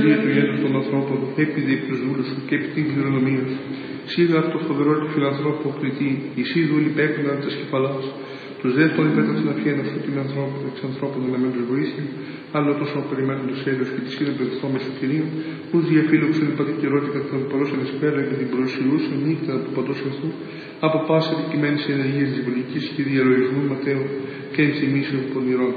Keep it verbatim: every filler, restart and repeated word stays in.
Κύριε του γένους των ανθρώπων, έπειδε επί τους δούλους σου και επί την κληρονομία σου. Σίγα από το φοβερό του φιλανθρώπου κριτή, η σίγουλη πέφτουν από τα σκεφαλάς. Τους δε τον υπέταξε να φύγει αυτού την ανθρώπου, εξ ανθρώπων αναμένους βοήθεια, άλλο τόσο περιμένουν τους έλεος και τη σύλλογη περιθώμες του κυρίου, ους διαφύλωξον η πατικαιρότητα κατά τον παρόσεν εσπέρα και την προσιλούσαν νύχτα του παντός εθνού, από πάσα δικημένης ενεργείας διαβολικής και διαλογισμού Ματέου και ενσημίσεων πονηρών.